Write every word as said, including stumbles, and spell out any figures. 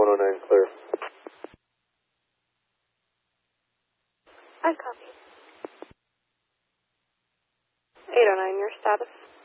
one oh nine clear. I copy. eight oh nine, your status.